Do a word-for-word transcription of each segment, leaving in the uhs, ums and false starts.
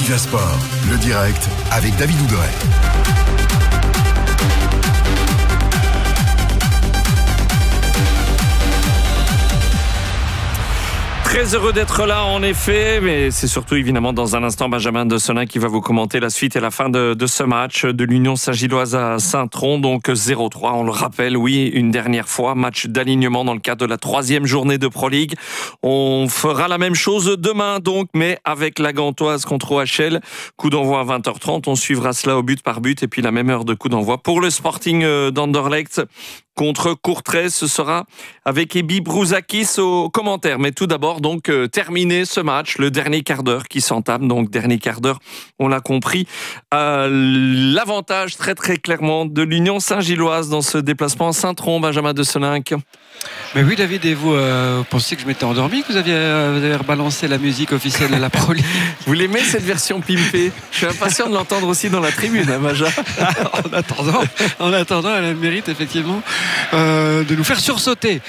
Déjà Sport, le direct avec David Oudret. Très heureux d'être là en effet, mais c'est surtout évidemment dans un instant Benjamin de Sonin qui va vous commenter la suite et la fin de, de ce match de l'Union Saint-Gilloise à Saint-Tron, donc zéro trois, on le rappelle, oui, une dernière fois, match d'alignement dans le cadre de la troisième journée de Pro League. On fera la même chose demain donc, mais avec la Gantoise contre O H L, coup d'envoi à vingt heures trente, on suivra cela au but par but et puis la même heure de coup d'envoi pour le Sporting d'Anderlecht contre Courtrai. Ce sera avec Ebi Brouzakis au commentaire. Mais tout d'abord, donc, euh, terminer ce match, le dernier quart d'heure qui s'entame. Donc, dernier quart d'heure, on l'a compris. Euh, l'avantage très très clairement de l'Union Saint-Gilloise dans ce déplacement à Saint-Tron, Benjamin de Soninck. Mais oui, David, et vous, euh, vous pensiez que je m'étais endormi, que vous aviez, euh, vous avez rebalancé la musique officielle de la Pro League. Vous l'aimez cette version pimpée? Je suis impatient de l'entendre aussi dans la tribune, hein, Benjamin. en attendant, en attendant, elle a le mérite effectivement euh, de nous faire sursauter.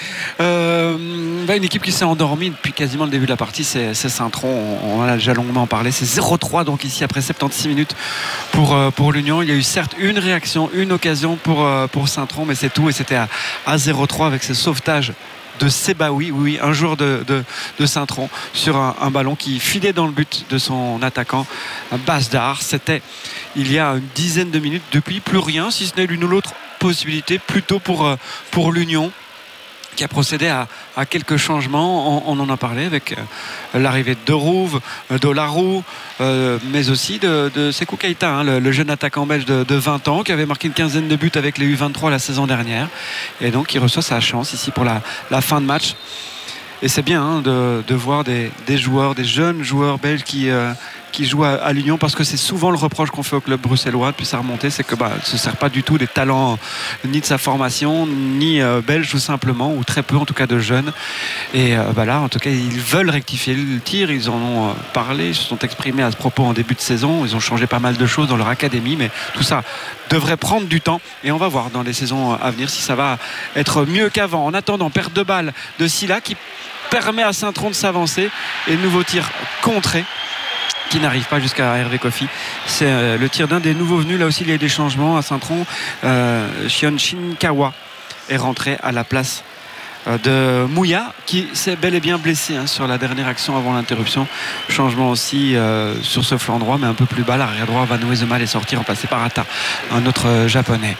Euh, bah, une équipe qui s'est endormie depuis quasiment le début de la partie, c'est, c'est Saint-Tron. On, on en a déjà longuement parlé. C'est zéro trois donc ici après soixante-seize minutes pour euh, pour l'Union. Il y a eu certes une réaction, une occasion pour euh, pour Saint-Tron, mais c'est tout. Et c'était à, à zéro trois avec ce sauvetage de Sebaoui, oui, un joueur de, de, de Saint-Tron sur un, un ballon qui filait dans le but de son attaquant Basdar. C'était il y a une dizaine de minutes. Depuis, plus rien, si ce n'est l'une ou l'autre possibilité, plutôt pour, pour l'Union, qui a procédé à, à quelques changements. On, on en a parlé avec euh, l'arrivée de Derouve, d'Olarou, euh, mais aussi de, de Sekou Keita, hein, le, le jeune attaquant belge de, de vingt ans qui avait marqué une quinzaine de buts avec les U vingt-trois la saison dernière, et donc il reçoit sa chance ici pour la, la fin de match. Et c'est bien hein, de, de voir des, des joueurs, des jeunes joueurs belges qui, euh, qui jouent à, à l'Union, parce que c'est souvent le reproche qu'on fait au club bruxellois depuis sa remontée, c'est que bah, ne se sert pas du tout des talents ni de sa formation, ni euh, belge tout simplement, ou très peu en tout cas de jeunes. Et euh, bah, là en tout cas ils veulent rectifier le tir, ils en ont euh, parlé, ils se sont exprimés à ce propos en début de saison, ils ont changé pas mal de choses dans leur académie, mais tout ça devrait prendre du temps et on va voir dans les saisons à venir si ça va être mieux qu'avant. En attendant, perte de balle de Silla qui permet à Saint-Tron de s'avancer, et nouveau tir contré qui n'arrive pas jusqu'à Hervé Kofi. C'est euh, le tir d'un des nouveaux venus. Là aussi il y a eu des changements à Saint-Tron. euh, Shion Shinkawa est rentré à la place euh, de Mouya, qui s'est bel et bien blessé hein, sur la dernière action avant l'interruption. Changement aussi euh, sur ce flanc droit, mais un peu plus bas, l'arrière droit Van Wezemal est sorti, remplacé par Atta, un autre euh, japonais.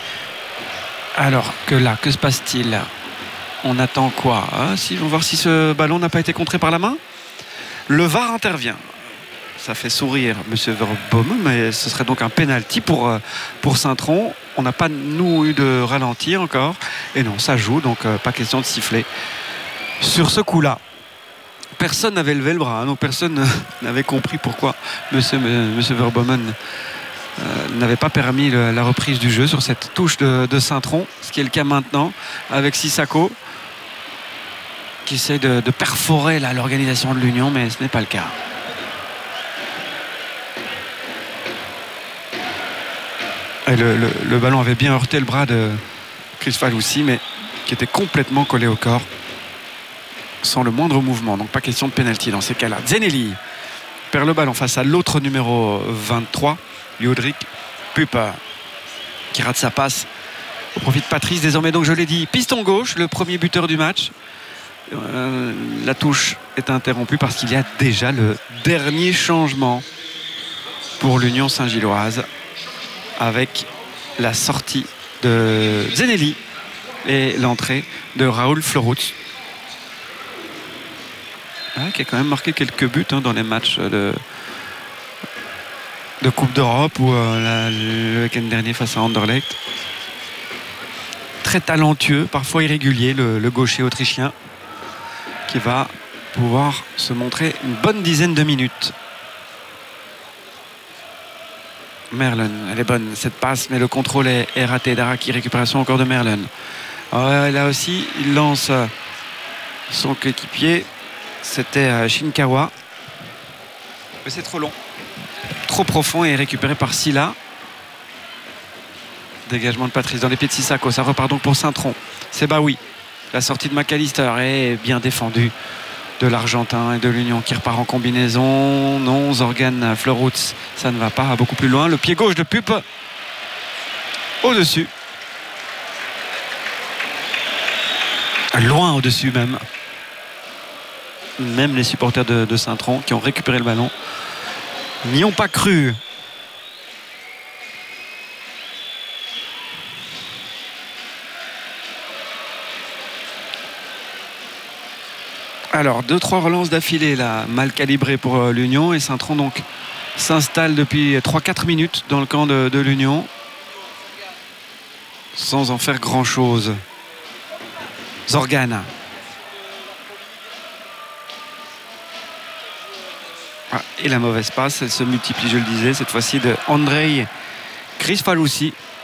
Alors que là, que se passe-t-il? On attend quoi hein, si, on va voir si ce ballon n'a pas été contré par la main. Le V A R intervient. Ça fait sourire M. Verboom, mais ce serait donc un penalty pour, pour Saint-Tron. On n'a pas, nous, eu de ralenti encore. Et non, ça joue, donc euh, pas question de siffler. Sur ce coup-là, personne n'avait levé le bras. Hein, donc personne n'avait compris pourquoi M. Verboom euh, n'avait pas permis le, la reprise du jeu sur cette touche de, de Saint-Tron. Ce qui est le cas maintenant avec Sissako, qui essaie de, de perforer là, l'organisation de l'Union, mais ce n'est pas le cas. Et le, le, le ballon avait bien heurté le bras de Chris Faloussi, mais qui était complètement collé au corps, sans le moindre mouvement. Donc pas question de pénalty dans ces cas-là. Zenelli perd le ballon face à l'autre numéro vingt-trois, Jodrik Pupa, qui rate sa passe au profit de Patrice. Désormais, donc je l'ai dit, piston gauche, le premier buteur du match. Euh, la touche est interrompue parce qu'il y a déjà le dernier changement pour l'Union Saint-Gilloise, avec la sortie de Zenelli et l'entrée de Raoul Florutz, ah, qui a quand même marqué quelques buts hein, dans les matchs de, de Coupe d'Europe ou euh, la, le week-end dernier face à Anderlecht. Très talentueux, parfois irrégulier, le, le gaucher autrichien, qui va pouvoir se montrer une bonne dizaine de minutes. Merlin, elle est bonne cette passe, mais le contrôle est, est raté. Daraki, récupération encore de Merlin. Ouais, là aussi il lance son coéquipier, c'était Shinkawa, mais c'est trop long, trop profond, et récupéré par Silla. Dégagement de Patrice dans les pieds de Sissako. Ça repart donc pour Saint-Tron. C'est bah oui, la sortie de McAllister est bien défendue de l'Argentin et de l'Union qui repart en combinaison. Non, Zorgan Fleurutz, ça ne va pas beaucoup plus loin. Le pied gauche de Pup au-dessus. Loin au-dessus même. Même les supporters de, de Saint-Tron qui ont récupéré le ballon n'y ont pas cru. Alors, deux, trois relances d'affilée là, mal calibrées pour euh, l'Union, et Saint-Tron donc s'installe depuis trois quatre minutes dans le camp de, de l'Union sans en faire grand chose. Zorgan. Et la mauvaise passe, elle se multiplie, je le disais, cette fois-ci de Andrei Kricfalusi.